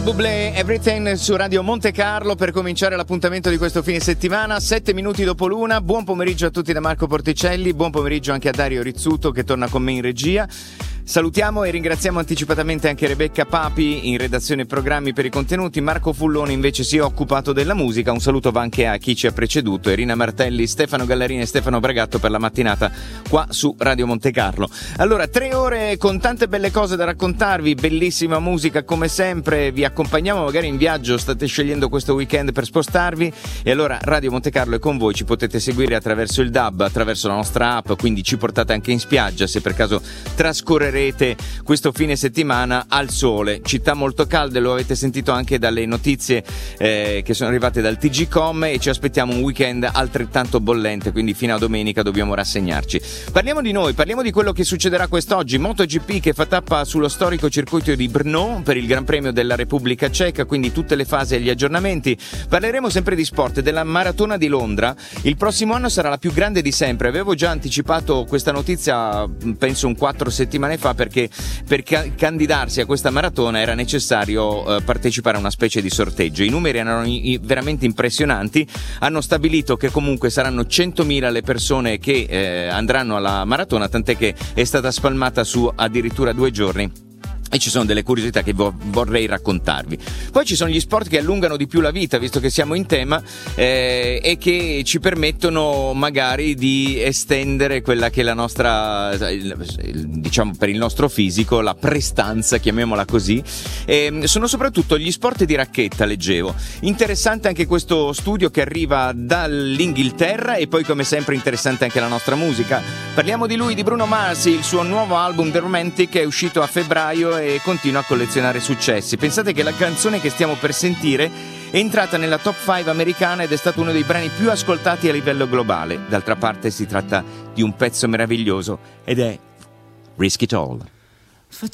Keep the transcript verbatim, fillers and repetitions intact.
Bublé, Everything su Radio Monte Carlo per cominciare l'appuntamento di questo fine settimana, sette minuti dopo l'una. Buon pomeriggio a tutti da Marco Porticelli, buon pomeriggio anche a Dario Rizzuto che torna con me in regia. Salutiamo e ringraziamo anticipatamente anche Rebecca Papi in redazione programmi per i contenuti. Marco Fullone invece si è occupato della musica. Un saluto va anche a chi ci ha preceduto, Irina Martelli, Stefano Gallarini e Stefano Bragatto per la mattinata qua su Radio Monte Carlo. Allora, tre ore con tante belle cose da raccontarvi, bellissima musica come sempre. Vi accompagniamo magari in viaggio, state scegliendo questo weekend per spostarvi e allora Radio Monte Carlo è con voi. Ci potete seguire attraverso il D A B, attraverso la nostra app, quindi ci portate anche in spiaggia se per caso trascorrerete questo fine settimana al sole. Città molto calde, lo avete sentito anche dalle notizie eh, che sono arrivate dal T G Com, e ci aspettiamo un weekend altrettanto bollente, quindi fino a domenica dobbiamo rassegnarci. Parliamo di noi, parliamo di quello che succederà quest'oggi. MotoGP che fa tappa sullo storico circuito di Brno per il Gran Premio della Repubblica Ceca, quindi tutte le fasi e gli aggiornamenti. Parleremo sempre di sport e della maratona di Londra. Il prossimo anno sarà la più grande di sempre. Avevo già anticipato questa notizia penso un quattro settimane fa, perché per ca- candidarsi a questa maratona era necessario eh, partecipare a una specie di sorteggio. I numeri erano i- veramente impressionanti. Hanno stabilito che comunque saranno centomila le persone che eh, andranno alla maratona, tant'è che è stata spalmata su addirittura due giorni. E ci sono delle curiosità che vo- vorrei raccontarvi. Poi ci sono gli sport che allungano di più la vita, visto che siamo in tema, eh, e che ci permettono magari di estendere quella che è la nostra, il, il, diciamo per il nostro fisico, la prestanza, chiamiamola così. Eh, sono soprattutto gli sport di racchetta, leggevo. Interessante anche questo studio che arriva dall'Inghilterra, e poi come sempre interessante anche la nostra musica. Parliamo di lui, di Bruno Mars. Il suo nuovo album The Romantic è uscito a febbraio e continua a collezionare successi. Pensate che la canzone che stiamo per sentire è entrata nella top cinque americana ed è stato uno dei brani più ascoltati a livello globale. D'altra parte si tratta di un pezzo meraviglioso ed è Risk It All.